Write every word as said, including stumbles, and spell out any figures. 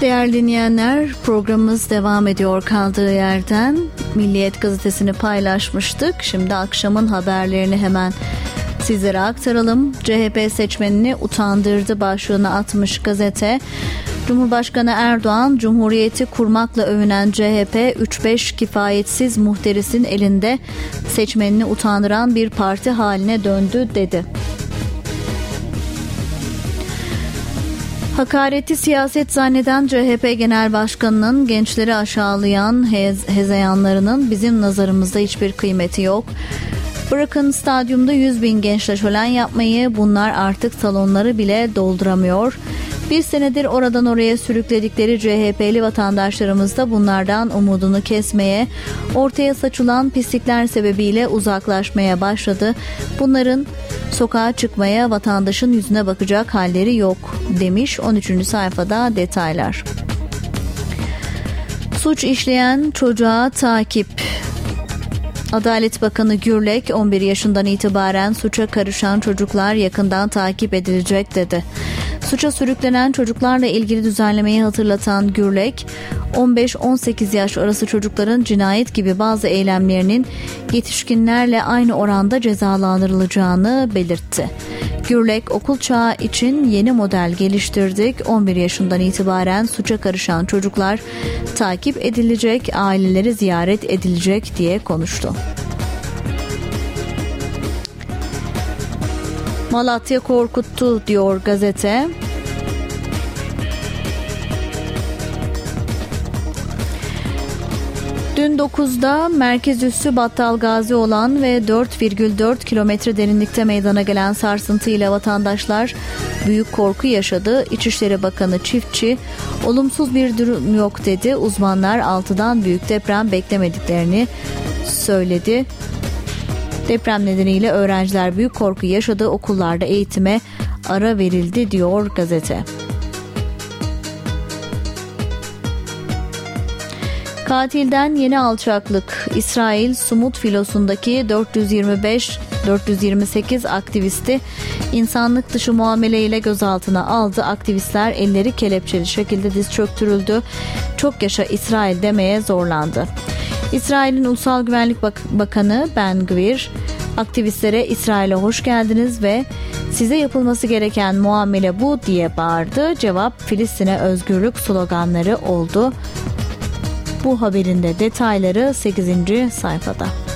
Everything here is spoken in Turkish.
Değerli dinleyenler, programımız devam ediyor kaldığı yerden. Milliyet gazetesini paylaşmıştık. Şimdi akşamın haberlerini hemen sizlere aktaralım. C H P seçmenini utandırdı başlığını atmış gazete. Cumhurbaşkanı Erdoğan, Cumhuriyeti kurmakla övünen C H P üç beş kifayetsiz muhteris'in elinde seçmenini utandıran bir parti haline döndü dedi. Hakareti siyaset zanneden C H P Genel Başkanı'nın gençleri aşağılayan hez- hezeyanlarının bizim nazarımızda hiçbir kıymeti yok. Bırakın stadyumda yüz bin gençle şölen yapmayı, bunlar artık salonları bile dolduramıyor. Bir senedir oradan oraya sürükledikleri C H P'li vatandaşlarımız da bunlardan umudunu kesmeye, ortaya saçılan pislikler sebebiyle uzaklaşmaya başladı. Bunların sokağa çıkmaya, vatandaşın yüzüne bakacak halleri yok demiş. on üçüncü sayfada detaylar. Suç işleyen çocuğa takip. Adalet Bakanı Gürlek, on bir yaşından itibaren suça karışan çocuklar yakından takip edilecek dedi. Suça sürüklenen çocuklarla ilgili düzenlemeyi hatırlatan Gürlek, on beş on sekiz yaş arası çocukların cinayet gibi bazı eylemlerinin yetişkinlerle aynı oranda cezalandırılacağını belirtti. Gürlek, okul çağı için yeni model geliştirdik. on bir yaşından itibaren suça karışan çocuklar takip edilecek, aileleri ziyaret edilecek diye konuştu. Malatya korkuttu diyor gazete. Dün dokuzda merkez üssü Battalgazi olan ve dört virgül dört kilometre derinlikte meydana gelen sarsıntıyla vatandaşlar büyük korku yaşadı. İçişleri Bakanı Çiftçi, olumsuz bir durum yok dedi. Uzmanlar altıdan büyük deprem beklemediklerini söyledi. Deprem nedeniyle öğrenciler büyük korku yaşadı. Okullarda eğitime ara verildi diyor gazete. Katilden yeni alçaklık. İsrail, Sumut filosundaki dört yüz yirmi beş dört yüz yirmi sekiz aktivisti insanlık dışı muameleyle gözaltına aldı. Aktivistler elleri kelepçeli şekilde diz çöktürüldü. Çok yaşa İsrail demeye zorlandı. İsrail'in Ulusal Güvenlik Bak- Bakanı Ben Gvir, aktivistlere İsrail'e hoş geldiniz ve size yapılması gereken muamele bu diye bağırdı. Cevap Filistin'e özgürlük sloganları oldu. Bu haberin de detayları sekizinci sayfada.